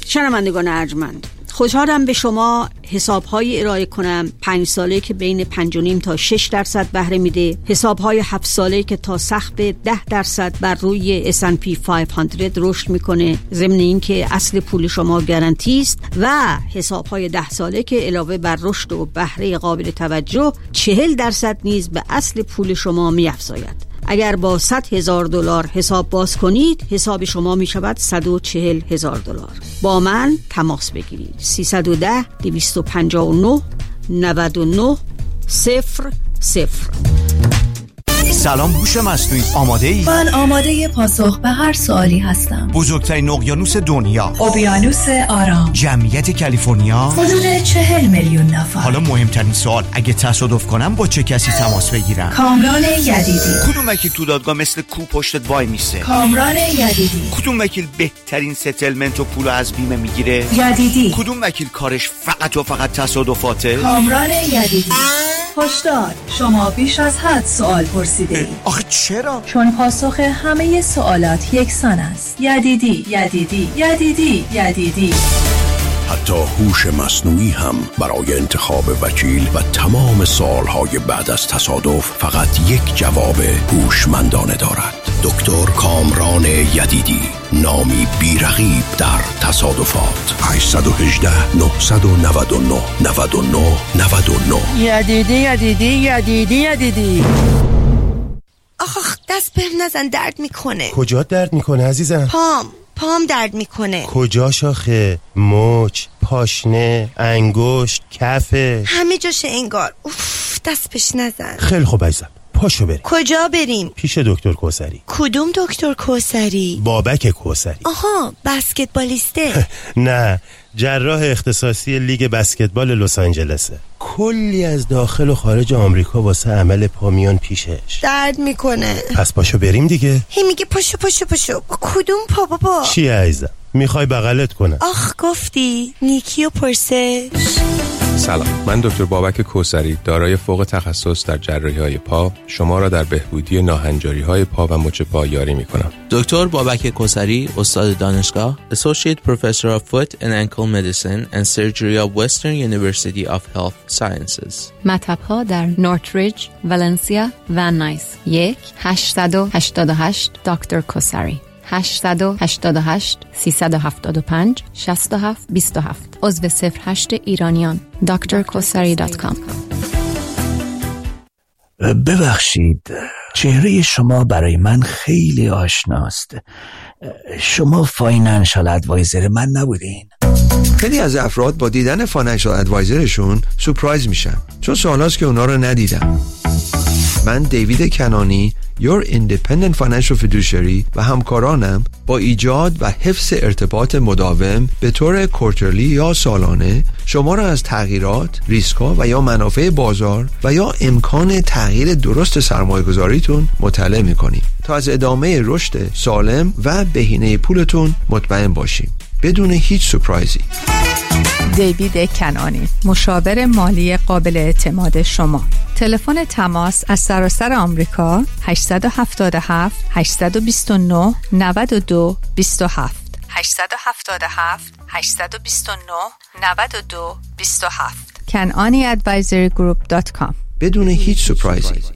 شنوندگان ارجمند، خوشحالم به شما حساب‌های ارائه کنم 5 ساله که بین 5.5 تا 6% بهره میده، حساب‌های 7 ساله که تا سقف 10% بر روی S&P 500 رشد میکنه، ضمن اینکه اصل پول شما گارانتی است، و حساب‌های 10 ساله که علاوه بر رشد و بهره قابل توجه 40% نیز به اصل پول شما می‌افزاید. اگر با $100,000 حساب باز کنید، حساب شما می شود $140,000. با من تماس بگیرید. 310-259-99-00. سلام هوش مصنوعی، آماده ای؟ من آماده پاسخ به هر سوالی هستم. بزرگترین اقیانوس دنیا، اقیانوس آرام، جمعیت کالیفرنیا حدود 40 میلیون نفر. حالا مهمترین سوال، اگه تصادف کنم با چه کسی تماس بگیرم؟ کامران یدیدی. کدوم وکیل تو دادگاه مثل کو پشتت وای میسه؟ کامران یدیدی. کدوم وکیل بهترین ستلمنت و پولو از بیمه میگیره؟ یدیدی. کدوم وکیل کارش فقط و فقط تصادفاته؟ کامران یدیدی. هشدار، شما بیش از حد سوال پرسیده اید. آخه چرا؟ چون پاسخ همه سوالات یکسان است. یدیدی، یدیدی، یدیدی، یدیدی. حتی هوش مصنوعی هم برای انتخاب وکیل و تمام سوالهای بعد از تصادف فقط یک جواب هوشمندانه دارد. دکتر کامران یدیدی، نامی بی‌رقیب در تصادفات. 818-999-99-99. یدیدی. آخ دست بهم نزن، درد میکنه. کجا درد میکنه عزیزم؟ پام درد میکنه. کجا شاخه؟ مچ، پاشنه، انگشت، کفه، همه جاشه انگار. اوف، دست بهش نزن. خیلی خوب عزیزم، پاشو بریم. کجا بریم؟ پیش دکتر کوثری. کدوم دکتر کوثری؟ بابک کوثری. آها، بسکتبالیسته. نه، جراح اختصاصی لیگ بسکتبال لس آنجلسه. کلی از داخل و خارج آمریکا واسه عمل پا میان پیشش. درد میکنه. پس پاشو بریم دیگه. هی میگه پاشو. کدوم پا بابا؟ چی عزیزم؟ میخوای بغلت کنم؟ آخ گفتی نیکی و پرسش. سلام، من دکتر بابک کوثری، دارای فوق تخصص در جراحی‌های پا، شما را در بهبودی ناهنجاری‌های پا و مچ پا یاری می‌کنم. دکتر بابک کوثری، استاد دانشگاه، Associate Professor of Foot and Ankle Medicine and Surgery of Western University of Health Sciences. مطب‌ها در نورتریج، ولنسیا و نایس. 1-888 دکتر کوثری. 888-375-6727. عضو 08 ایرانیان. drkosari.com. ببخشید، چهره شما برای من خیلی آشناست. شما فاینانشال ادوایزر من نبودین؟ خیلی از افراد با دیدن فاینانشال ادوایزرشون سورپرایز میشن، چون سوالاست که اونا رو ندیدن. من دیوید کنانی، Your Independent Financial Fiduciary و همکارانم با ایجاد و حفظ ارتباط مداوم به طور کوارترلی یا سالانه شما را از تغییرات، ریسک‌ها و یا منافع بازار و یا امکان تغییر درست سرمایه‌گذاریتون مطلع می‌کنیم تا از ادامه رشد سالم و بهینه پولتون مطمئن باشیم بدون هیچ سورپرایزی. دیوید کنانی، مشاور مالی قابل اعتماد شما. تلفن تماس از سراسر آمریکا 877 829 92 27 877 829 92 27 kananiadvisory.com. بدون هیچ سورپرایزی.